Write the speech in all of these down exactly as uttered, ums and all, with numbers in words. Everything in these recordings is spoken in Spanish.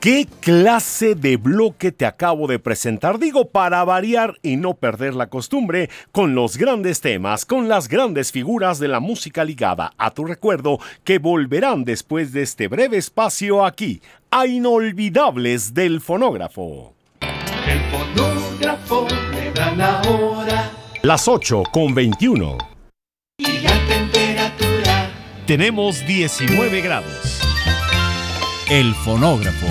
¿Qué clase de bloque te acabo de presentar? Digo, para variar y no perder la costumbre, con los grandes temas, con las grandes figuras de la música ligada a tu recuerdo, que volverán después de este breve espacio aquí, a Inolvidables del Fonógrafo. El fonógrafo me da la hora. Las ocho con veintiuno. Y la temperatura. Tenemos diecinueve grados. El fonógrafo.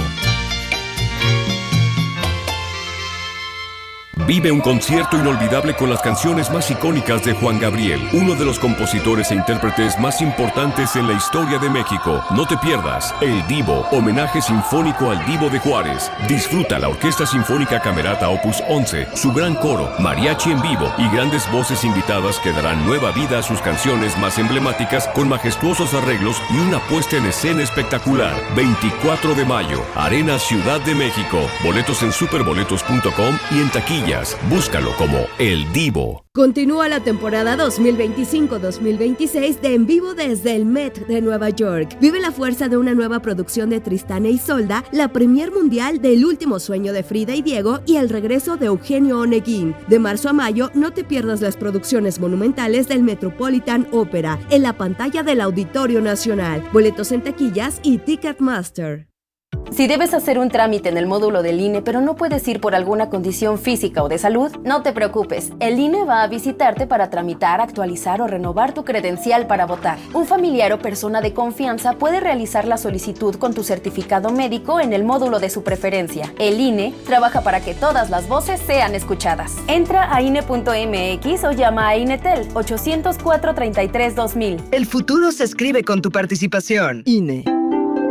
Vive un concierto inolvidable con las canciones más icónicas de Juan Gabriel, uno de los compositores e intérpretes más importantes en la historia de México. No te pierdas El Divo, homenaje sinfónico al Divo de Juárez. Disfruta la Orquesta Sinfónica Camerata Opus once, su gran coro, mariachi en vivo y grandes voces invitadas que darán nueva vida a sus canciones más emblemáticas con majestuosos arreglos y una puesta en escena espectacular. veinticuatro de mayo, Arena Ciudad de México. Boletos en superboletos punto com y en taquilla. Búscalo como El Divo. Continúa la temporada dos mil veinticinco dos mil veintiséis de En Vivo desde el Met de Nueva York. Vive la fuerza de una nueva producción de Tristán e Isolda, la premier mundial del Último Sueño de Frida y Diego y el regreso de Eugenio Oneguín. De marzo a mayo, no te pierdas las producciones monumentales del Metropolitan Opera en la pantalla del Auditorio Nacional. Boletos en taquillas y Ticketmaster. Si debes hacer un trámite en el módulo del I N E, pero no puedes ir por alguna condición física o de salud, no te preocupes. El I N E va a visitarte para tramitar, actualizar o renovar tu credencial para votar. Un familiar o persona de confianza puede realizar la solicitud con tu certificado médico en el módulo de su preferencia. El I N E trabaja para que todas las voces sean escuchadas. Entra a I N E punto M X o llama a INETEL ocho cero cuatro, treinta y tres, dos mil. El futuro se escribe con tu participación. I N E.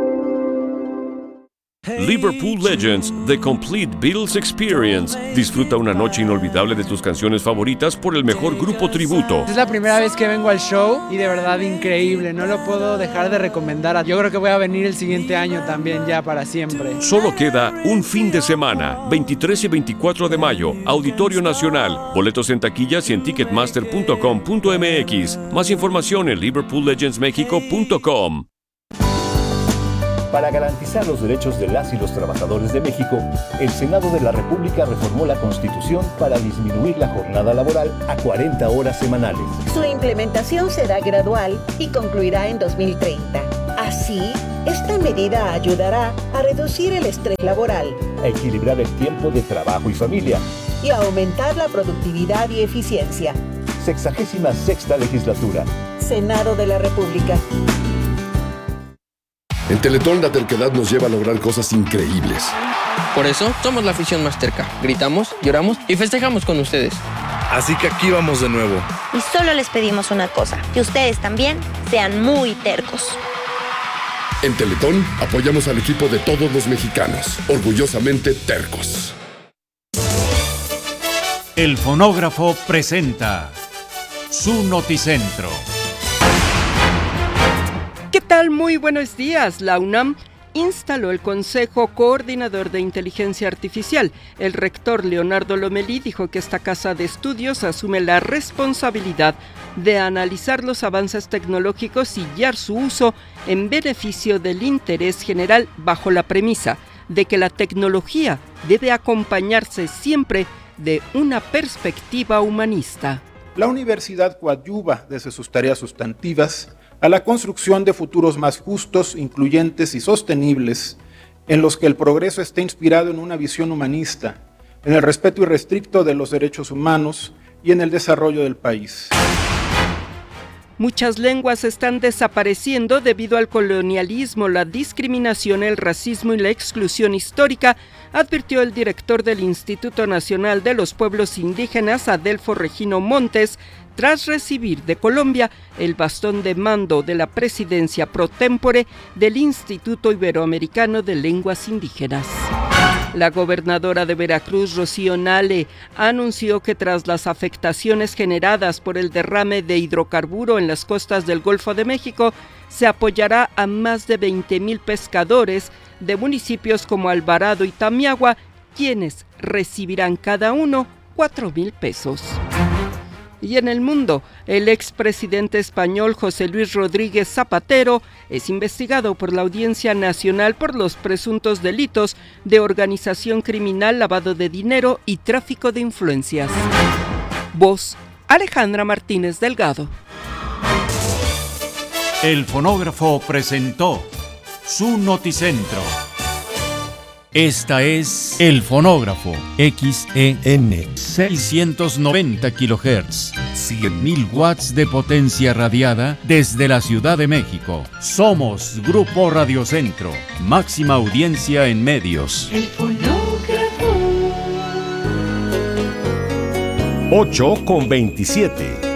Liverpool Legends, The Complete Beatles Experience. Disfruta una noche inolvidable de tus canciones favoritas por el mejor grupo tributo. Es la primera vez que vengo al show y de verdad increíble. No lo puedo dejar de recomendar. Yo creo que voy a venir el siguiente año también ya para siempre. Solo queda un fin de semana, veintitrés y veinticuatro de mayo, Auditorio Nacional. Boletos en taquillas y en ticketmaster punto com punto m x. Más información en liverpool legends mexico punto com. Para garantizar los derechos de las y los trabajadores de México, el Senado de la República reformó la Constitución para disminuir la jornada laboral a cuarenta horas semanales. Su implementación será gradual y concluirá en dos mil treinta. Así, esta medida ayudará a reducir el estrés laboral, a equilibrar el tiempo de trabajo y familia y a aumentar la productividad y eficiencia. Sexagésima sexta legislatura. Senado de la República. En Teletón la terquedad nos lleva a lograr cosas increíbles. Por eso somos la afición más terca. Gritamos, lloramos y festejamos con ustedes. Así que aquí vamos de nuevo. Y solo les pedimos una cosa, que ustedes también sean muy tercos. En Teletón apoyamos al equipo de todos los mexicanos, orgullosamente tercos. El fonógrafo presenta su noticentro. ¿Qué tal? Muy buenos días. La UNAM instaló el Consejo Coordinador de Inteligencia Artificial. El rector Leonardo Lomelí dijo que esta casa de estudios asume la responsabilidad de analizar los avances tecnológicos y guiar su uso en beneficio del interés general bajo la premisa de que la tecnología debe acompañarse siempre de una perspectiva humanista. La universidad coadyuva desde sus tareas sustantivas a la construcción de futuros más justos, incluyentes y sostenibles, en los que el progreso esté inspirado en una visión humanista, en el respeto irrestricto de los derechos humanos y en el desarrollo del país. Muchas lenguas están desapareciendo debido al colonialismo, la discriminación, el racismo y la exclusión histórica, advirtió el director del Instituto Nacional de los Pueblos Indígenas, Adelfo Regino Montes, tras recibir de Colombia el bastón de mando de la presidencia pro tempore del Instituto Iberoamericano de Lenguas Indígenas. La gobernadora de Veracruz, Rocío Nale, anunció que tras las afectaciones generadas por el derrame de hidrocarburo en las costas del Golfo de México, se apoyará a más de veinte mil pescadores de municipios como Alvarado y Tamiagua, quienes recibirán cada uno cuatro mil pesos. Y en el mundo, el expresidente español José Luis Rodríguez Zapatero es investigado por la Audiencia Nacional por los presuntos delitos de organización criminal, lavado de dinero y tráfico de influencias. Voz, Alejandra Martínez Delgado. El Fonógrafo presentó su Noticentro. Esta es El Fonógrafo, X E N, seiscientos noventa kilohertz, cien mil watts de potencia radiada desde la Ciudad de México. Somos Grupo Radiocentro, máxima audiencia en medios. El Fonógrafo. ocho con veintisiete.